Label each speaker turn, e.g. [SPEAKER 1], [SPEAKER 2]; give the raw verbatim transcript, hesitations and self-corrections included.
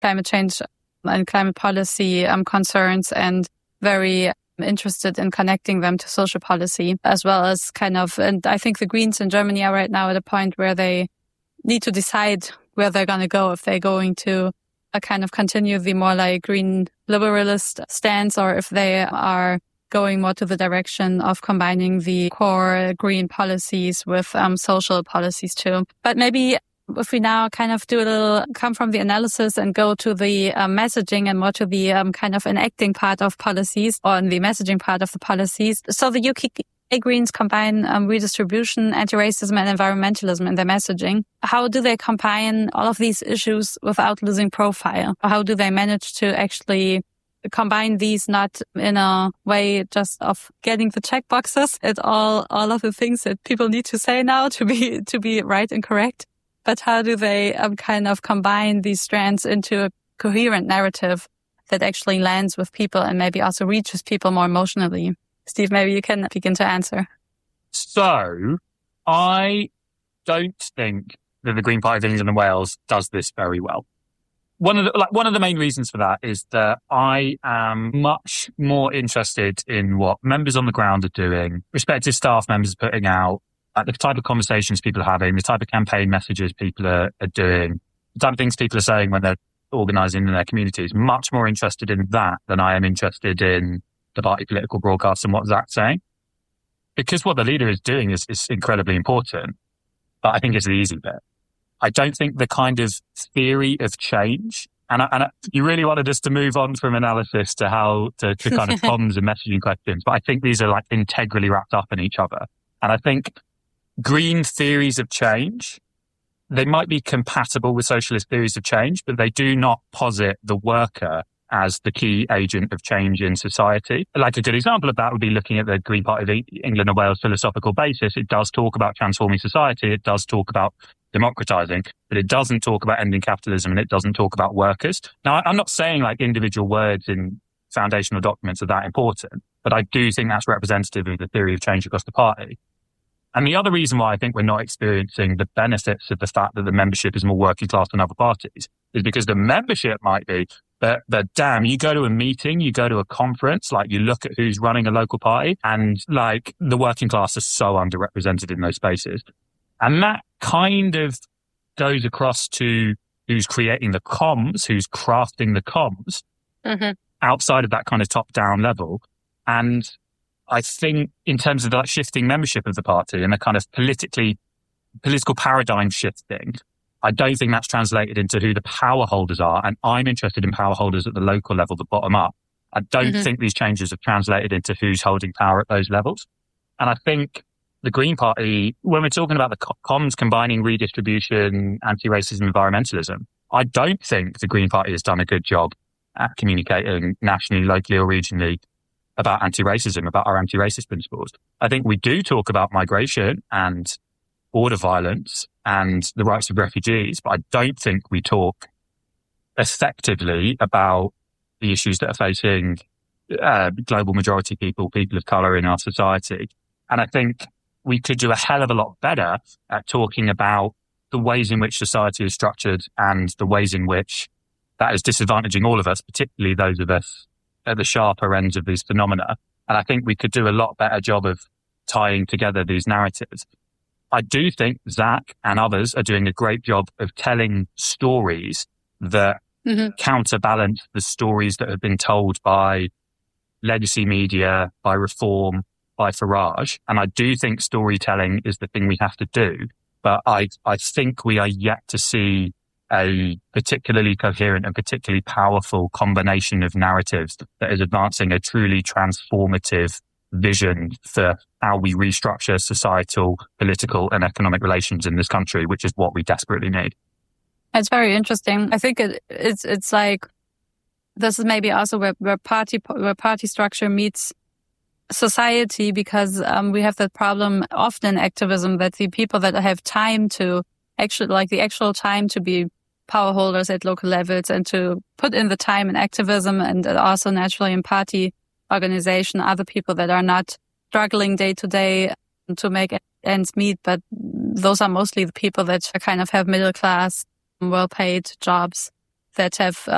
[SPEAKER 1] climate change and climate policy um, concerns, and very interested in connecting them to social policy as well as kind of, and I think the Greens in Germany are right now at a point where they need to decide where they're going to go, if they're going to uh, kind of continue the more like green liberalist stance, or if they are going more to the direction of combining the core green policies with um, social policies too. But maybe if we now kind of do a little, come from the analysis and go to the uh, messaging and more to the um, kind of enacting part of policies, or in the messaging part of the policies. So the U K Greens combine um, redistribution, anti-racism and environmentalism in their messaging. How do they combine all of these issues without losing profile? How do they manage to actually combine these, not in a way just of getting the check boxes at all, all of the things that people need to say now to be, to be right and correct? But how do they um, kind of combine these strands into a coherent narrative that actually lands with people and maybe also reaches people more emotionally? Steve, maybe you can begin to answer.
[SPEAKER 2] So I don't think that the Green Party of England and Wales does this very well. One of the, like, one of the main reasons for that is that I am much more interested in what members on the ground are doing, respective staff members are putting out, like the type of conversations people are having, the type of campaign messages people are, are doing, the type of things people are saying when they're organising in their communities. Much more interested in that than I am interested in the party political broadcast and what Zach's saying. Because what the leader is doing is, is incredibly important, but I think it's the easy bit. I don't think the kind of theory of change, and, I, and I, you really wanted us to move on from analysis to how to, to kind of comms and messaging questions, but I think these are like integrally wrapped up in each other. And I think green theories of change, they might be compatible with socialist theories of change, but they do not posit the worker as the key agent of change in society. Like a good example of that would be looking at the Green Party of England and Wales philosophical basis. It does talk about transforming society. It does talk about democratizing, but it doesn't talk about ending capitalism, and it doesn't talk about workers. Now, I'm not saying like individual words in foundational documents are that important, but I do think that's representative of the theory of change across the party. And the other reason why I think we're not experiencing the benefits of the fact that the membership is more working class than other parties is because the membership might be, but, but damn, you go to a meeting, you go to a conference, like you look at who's running a local party, and like the working class is so underrepresented in those spaces. And that kind of goes across to who's creating the comms, who's crafting the comms mm-hmm. outside of that kind of top-down level. And I think in terms of that shifting membership of the party and the kind of politically, political paradigm shifting, I don't think that's translated into who the power holders are. And I'm interested in power holders at the local level, the bottom up. I don't mm-hmm. think these changes have translated into who's holding power at those levels. And I think the Green Party, when we're talking about the comms combining redistribution, anti-racism, environmentalism, I don't think the Green Party has done a good job at communicating nationally, locally or regionally about anti-racism, about our anti-racist principles. I think we do talk about migration and border violence and the rights of refugees, but I don't think we talk effectively about the issues that are facing uh, global majority people, people of colour in our society. And I think we could do a hell of a lot better at talking about the ways in which society is structured and the ways in which that is disadvantaging all of us, particularly those of us at the sharper ends of these phenomena. And I think we could do a lot better job of tying together these narratives. I do think Zach and others are doing a great job of telling stories that mm-hmm. counterbalance the stories that have been told by legacy media, by Reform, by Farage. And I do think storytelling is the thing we have to do. But I, I think we are yet to see a particularly coherent and particularly powerful combination of narratives that is advancing a truly transformative vision for how we restructure societal, political and economic relations in this country, which is what we desperately need.
[SPEAKER 1] It's very interesting. I think it, it's it's like this is maybe also where, where party where party structure meets society, because um, we have that problem often in activism that the people that have time to actually, like the actual time to be power holders at local levels and to put in the time in activism and also naturally in party organization, other people that are not struggling day to day to make ends meet, but those are mostly the people that kind of have middle class, well paid jobs that have